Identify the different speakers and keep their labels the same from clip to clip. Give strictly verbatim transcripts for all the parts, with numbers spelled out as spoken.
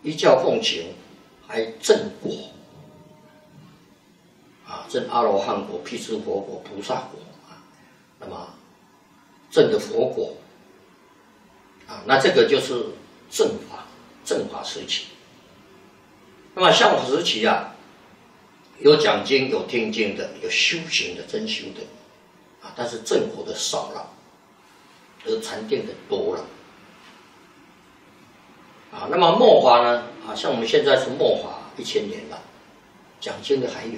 Speaker 1: 依教奉行，还正果啊，正阿罗汉果、辟支佛果、菩萨果啊，那么正的佛果啊，那这个就是正法，正法时期。那么相法时期啊，有讲经、有听经的，有修行的、真修的啊，但是正果的少了，而禅定的多了。啊，那么末法呢？啊，像我们现在是末法一千年了，讲经的还有，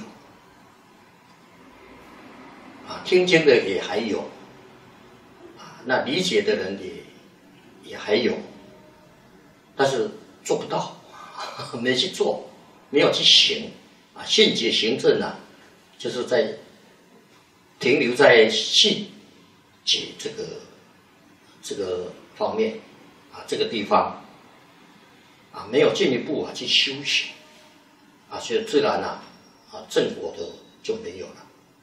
Speaker 1: 啊，听经的也还有，啊，那理解的人也也还有，但是做不到，没去做，没有去行，啊，信解行证啊，就是在停留在信解这个这个方面，啊，这个地方。啊，没有进一步啊去修行，啊，所以自然啊，啊正果的就没有了，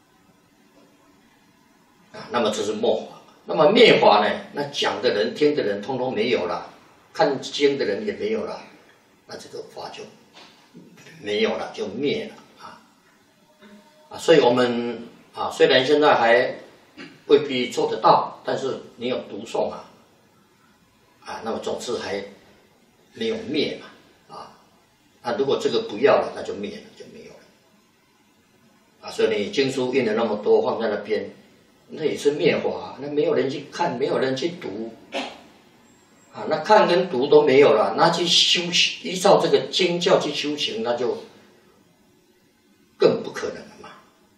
Speaker 1: 啊，那么这是末法。那么灭法呢？那讲的人、听的人，通通没有了，看经的人也没有了，那这个法就没有了，就灭了啊。啊，所以我们啊，虽然现在还未必做得到，但是你有读诵啊，啊，那么总是还。没有灭嘛，啊，那如果这个不要了，那就灭了，就没有了，啊，所以你经书印了那么多放在那边，那也是灭法，那没有人去看，没有人去读，啊，那看跟读都没有了，那去修行，依照这个经教去修行，那就更不可能了嘛，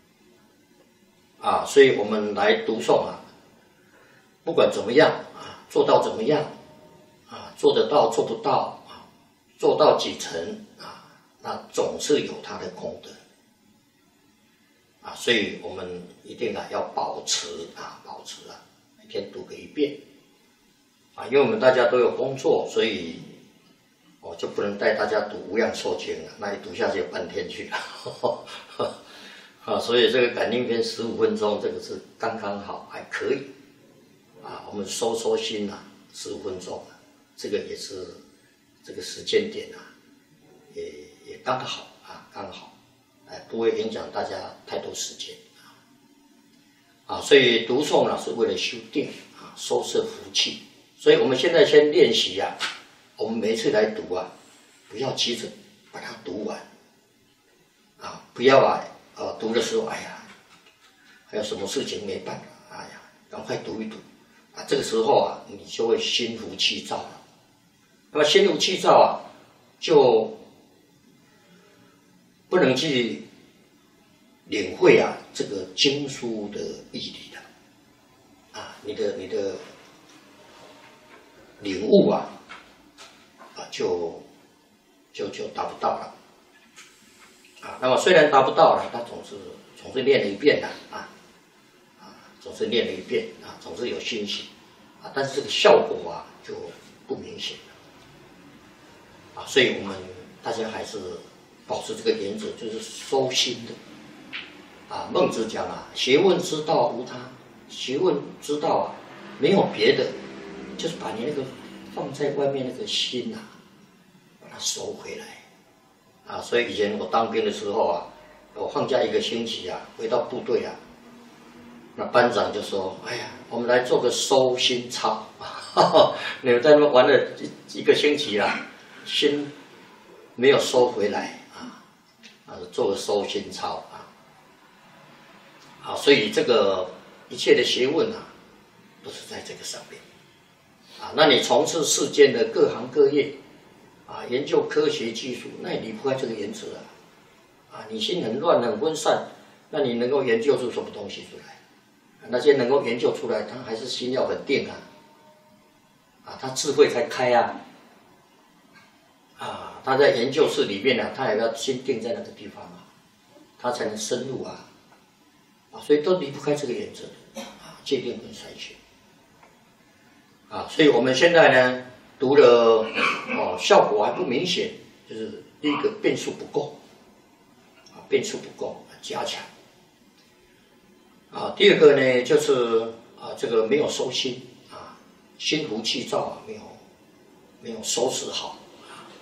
Speaker 1: 啊，所以我们来读诵啊，不管怎么样啊，做到怎么样。啊，做得到做不到啊，做到几成啊，那总是有它的功德啊，所以我们一定啊要保持啊，保持啊，每天读个一遍啊，因为我们大家都有工作，所以我就不能带大家读《无量寿经》了，那一读下去半天去了啊，所以这个感应篇十五分钟，这个是刚刚好，还可以啊，我们收收心啊，十五分钟。这个也是这个时间点啊，也也刚好啊，刚好，哎，不会影响大家太多时间啊。啊，所以读诵呢是为了修定啊，收摄福气。所以我们现在先练习啊，我们每一次来读啊，不要急着把它读完啊，不要啊，呃，读的时候，哎呀，还有什么事情没办法，哎呀，赶快读一读啊，这个时候啊，你就会心浮气躁了。那么心浮气躁啊，就不能去领会啊这个经书的义理了，啊，你的你的领悟啊，啊就就就达不到了，啊，那么虽然达不到了，他总是总是念了一遍的啊，啊，总是念了一遍啊，总是有欣喜啊，但是这个效果啊就不明显了。啊，所以我们大家还是保持这个原则，就是收心的。啊，孟子讲啊，学问之道无他，学问之道啊，没有别的，就是把你那个放在外面那个心啊，把它收回来。啊，所以以前我当兵的时候啊，我放假一个星期啊，回到部队啊，那班长就说：“哎呀，我们来做个收心操，你们在那边玩了一一个星期啦。”心没有收回来啊，啊，做个收心操啊，啊，所以这个一切的学问啊，都是在这个上面啊。那你从事世间的各行各业啊，研究科学技术，那也离不开这个原则啊。啊，你心很乱很分散，那你能够研究出什么东西出来？那些能够研究出来，他还是心要很定啊，啊，他智慧才开啊。啊，他在研究室里面呢、啊，他也要先定在那个地方啊，他才能深入啊，啊，所以都离不开这个原则啊，界定跟筛选啊，所以我们现在呢读了哦，效果还不明显，就是第一个变数不够啊，变数不够，加强啊，第二个呢就是啊，这个没有收心啊，心浮气躁啊，没有没有收拾好。